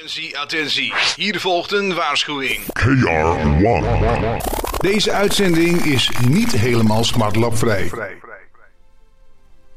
Attentie, attentie. Hier volgt een waarschuwing. KR1. Deze uitzending is niet helemaal smartlapvrij.